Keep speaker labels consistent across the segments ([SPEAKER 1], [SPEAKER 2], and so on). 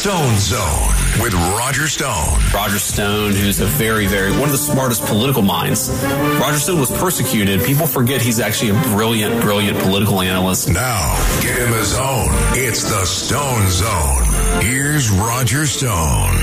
[SPEAKER 1] Stone Zone with Roger Stone.
[SPEAKER 2] Roger Stone, who's a very, one of the smartest political minds. Roger Stone was persecuted. People forget he's actually a brilliant political analyst.
[SPEAKER 1] Now, get in the zone. It's the Stone Zone. Here's Roger Stone.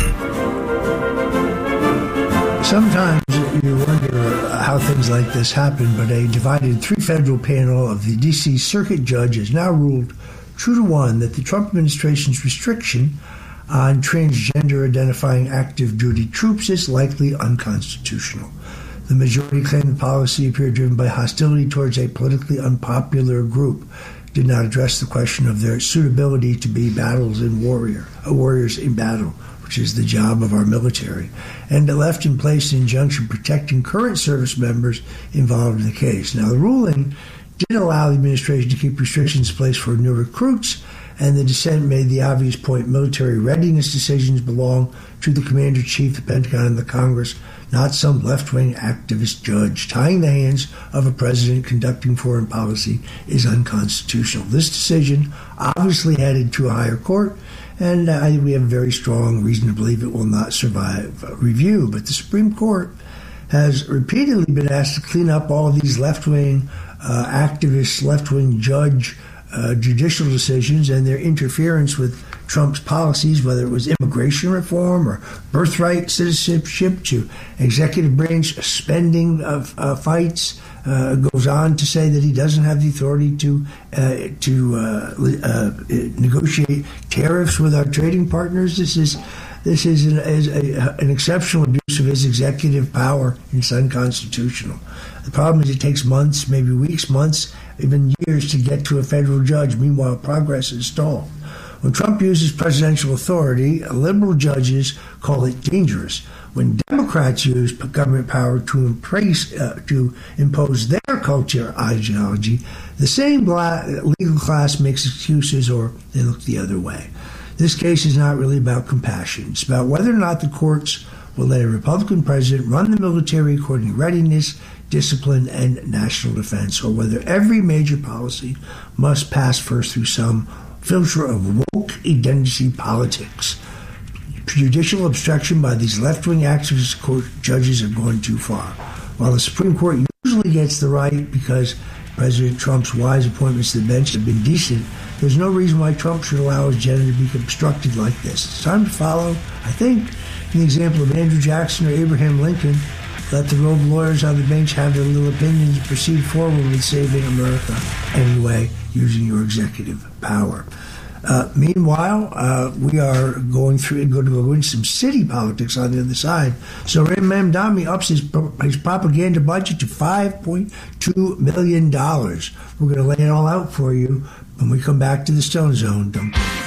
[SPEAKER 3] Sometimes you wonder how things like this happen, but a divided three-federal panel of the D.C. Circuit Judge has now ruled 2-1 that the Trump administration's restriction on transgender identifying active duty troops is likely unconstitutional. The majority claimed the policy appeared driven by hostility towards a politically unpopular group, did not address the question of their suitability to be warriors in battle, which is the job of our military, and it left in place an injunction protecting current service members involved in the case. Now, the ruling did allow the administration to keep restrictions in place for new recruits, and the dissent made the obvious point military readiness decisions belong to the commander-in-chief, the Pentagon, and the Congress, not some left-wing activist judge. Tying the hands of a president conducting foreign policy is unconstitutional. This decision obviously headed to a higher court, and we have very strong reason to believe it will not survive review. But the Supreme Court has repeatedly been asked to clean up all of these left-wing activists, left-wing judge judicial decisions and their interference with Trump's policies, whether it was immigration reform or birthright citizenship to executive branch spending of fights. Goes on to say that he doesn't have the authority to negotiate tariffs with our trading partners. This is an exceptional abuse of his executive power, and it's unconstitutional. The problem is it takes months, maybe weeks, months, even years to get to a federal judge. Meanwhile, progress is stalled. When Trump uses presidential authority, liberal judges call it dangerous. When Democrats use government power to impose their culture ideology, the same legal class makes excuses or they look the other way. This case is not really about compassion. It's about whether or not the courts will let a Republican president run the military according to readiness, discipline, and national defense, or whether every major policy must pass first through some filter of woke identity politics. Judicial obstruction by these left-wing activist court judges have gone too far. While the Supreme Court usually gets the right because President Trump's wise appointments to the bench have been decent, there's no reason why Trump should allow his agenda to be obstructed like this. It's time to follow, I think, in the example of Andrew Jackson or Abraham Lincoln. Let the rogue lawyers on the bench have their little opinions and proceed forward with saving America anyway, using your executive power. Meanwhile, we are going to go into some city politics on the other side. So Ram Mamdani ups his propaganda budget to $5.2 million. We're going to lay it all out for you when we come back to the Stone Zone. Don't